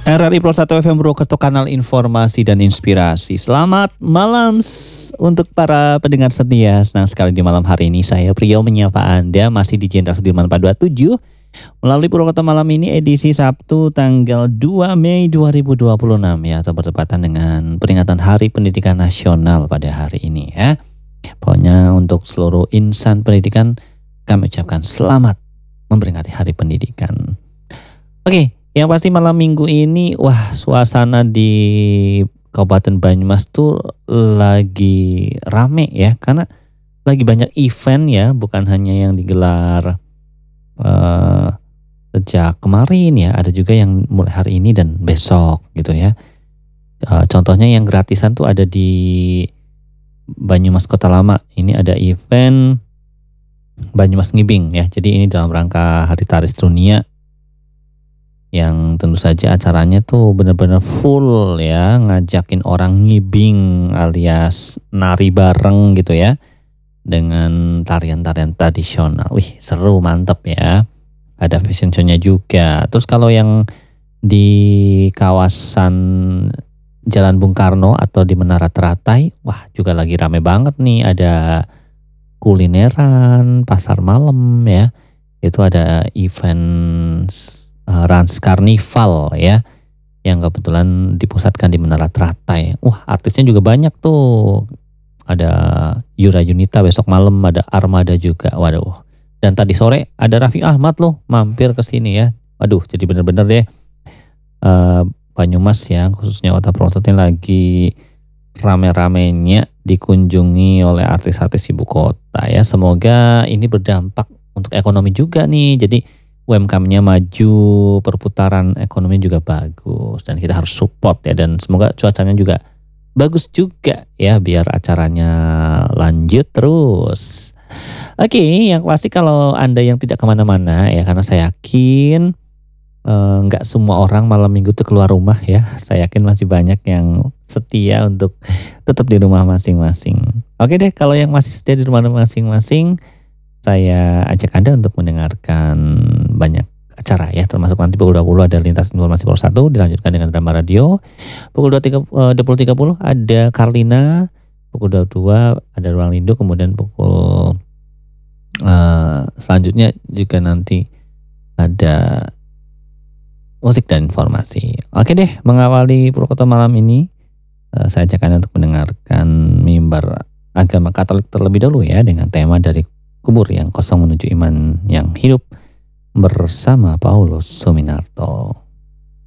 RRI Pro 1 FM Purwokerto, kanal informasi dan inspirasi. Selamat malam untuk para pendengar setia. Senang sekali di malam hari ini saya Priyo menyapa Anda masih di Jenderal Sudirman 427 melalui Purwokerto malam ini edisi Sabtu tanggal 2 Mei 2026 ya, atau bertepatan dengan peringatan Hari Pendidikan Nasional pada hari ini ya. Pokoknya untuk seluruh insan pendidikan kami ucapkan selamat memperingati Hari Pendidikan. Oke. Yang pasti malam minggu ini, wah, suasana di Kabupaten Banyumas tuh lagi rame ya, karena lagi banyak event ya, bukan hanya yang digelar sejak kemarin ya, ada juga yang mulai hari ini dan besok gitu ya. Contohnya yang gratisan tuh ada di Banyumas Kota Lama. Ini ada event Banyumas Ngibing ya, jadi ini dalam rangka Hari Tari Sedunia, yang tentu saja acaranya tuh benar-benar full ya, ngajakin orang ngibing alias nari bareng gitu ya, dengan tarian-tarian tradisional. Wih, seru, mantep ya. Ada fashion show-nya juga. Terus kalau yang di kawasan Jalan Bung Karno atau di Menara Teratai, wah juga lagi rame banget nih. Ada kulineran, pasar malam ya. Itu ada event Rans Carnival ya, yang kebetulan dipusatkan di Menara Teratai. Wah, artisnya juga banyak tuh. Ada Yura Yunita besok malam, ada Armada juga. Waduh. Dan tadi sore ada Raffi Ahmad loh mampir ke sini ya. Waduh, jadi bener-bener deh Banyumas ya, khususnya Kota Purwokerto lagi rame-ramenya dikunjungi oleh artis-artis ibu kota ya. Semoga ini berdampak untuk ekonomi juga nih. Jadi UMKM-nya maju, perputaran ekonomi juga bagus, dan kita harus support ya, dan semoga cuacanya juga bagus juga ya biar acaranya lanjut terus. Oke, yang pasti kalau Anda yang tidak kemana-mana ya, karena saya yakin nggak semua orang malam minggu tuh keluar rumah ya. Saya yakin masih banyak yang setia untuk tetap di rumah masing-masing. Oke deh, kalau yang masih setia di rumah masing-masing, saya ajak Anda untuk mendengarkan banyak acara ya, termasuk nanti pukul 20 ada Lintas Informasi Pro 1, dilanjutkan dengan drama radio. Pukul 20.30 ada Karlina, pukul 22 ada Ruang Lindo, kemudian pukul selanjutnya juga nanti ada musik dan informasi. Oke deh, mengawali Purwokerto malam ini, saya ajak Anda untuk mendengarkan mimbar agama Katolik terlebih dahulu ya, dengan tema Dari Kubur yang Kosong Menuju Iman yang Hidup bersama Paulus Suminar.